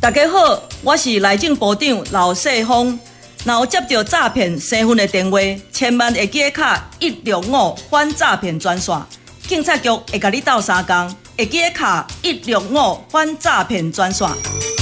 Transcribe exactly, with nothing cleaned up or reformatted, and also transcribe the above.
大家好，我是内政部长刘世峰。若有接到诈骗身份的电话，千万会记卡一六五反诈骗专线，警察局会甲你斗相共，会记卡一六五反诈骗专线。